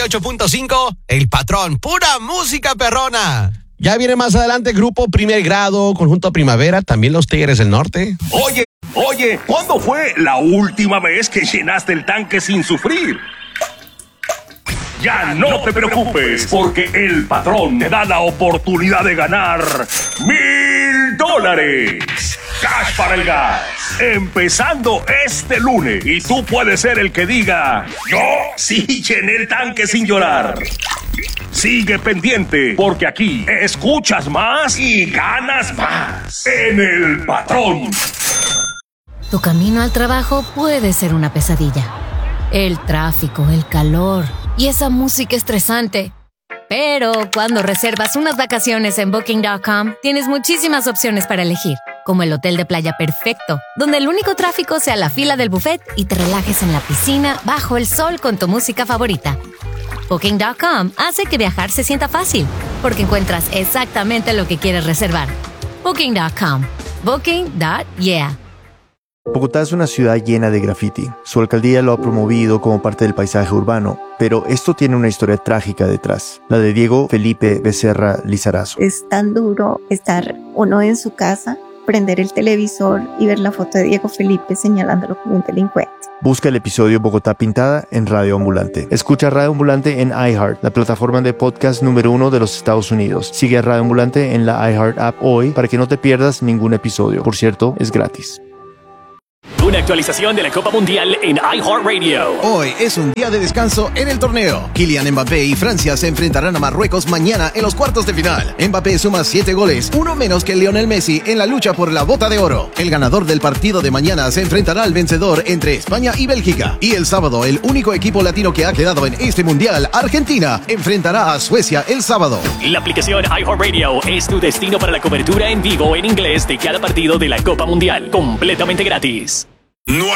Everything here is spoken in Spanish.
98.5, El Patrón, pura música perrona. Ya viene más adelante Grupo Primer Grado, Conjunto Primavera, también los Tigres del Norte. Oye, ¿cuándo fue la última vez que llenaste el tanque sin sufrir? Ya no te preocupes, porque el Patrón te da la oportunidad de ganar $1,000. Cash para el gas, empezando este lunes. Y tú puedes ser el que diga: yo sí llené el tanque sin llorar. Sigue pendiente, porque aquí escuchas más y ganas más en El Patrón. Tu camino al trabajo puede ser una pesadilla. El tráfico, el calor y esa música estresante. Pero cuando reservas unas vacaciones en Booking.com, tienes muchísimas opciones para elegir, como el hotel de playa perfecto, donde el único tráfico sea la fila del buffet y te relajes en la piscina bajo el sol con tu música favorita. Booking.com hace que viajar se sienta fácil, porque encuentras exactamente lo que quieres reservar. Booking.com. Booking.yeah. Bogotá es una ciudad llena de graffiti. Su alcaldía lo ha promovido como parte del paisaje urbano, pero esto tiene una historia trágica detrás, la de Diego Felipe Becerra Lizarazo. Es tan duro estar uno en su casa, prender el televisor y ver la foto de Diego Felipe señalándolo como un delincuente. Busca el episodio Bogotá Pintada en Radio Ambulante. Escucha Radio Ambulante en iHeart, la plataforma de podcast número 1 de los Estados Unidos. Sigue a Radio Ambulante en la iHeart app hoy para que no te pierdas ningún episodio. Por cierto, es gratis. Una actualización de la Copa Mundial en iHeartRadio. Hoy es un día de descanso en el torneo. Kylian Mbappé y Francia se enfrentarán a Marruecos mañana en los cuartos de final. Mbappé suma 7 goles, uno menos que Lionel Messi en la lucha por la Bota de Oro. El ganador del partido de mañana se enfrentará al vencedor entre España y Bélgica. Y el sábado, el único equipo latino que ha quedado en este mundial, Argentina, enfrentará a Suecia el sábado. La aplicación iHeartRadio es tu destino para la cobertura en vivo en inglés de cada partido de la Copa Mundial, completamente gratis. No